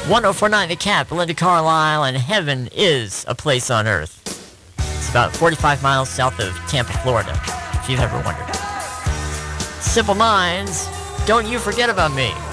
1049 The Cat, Belinda Carlisle, and Heaven is a Place on Earth. It's about 45 miles south of Tampa, Florida, if you've ever wondered. Simple Minds, Don't You Forget About Me.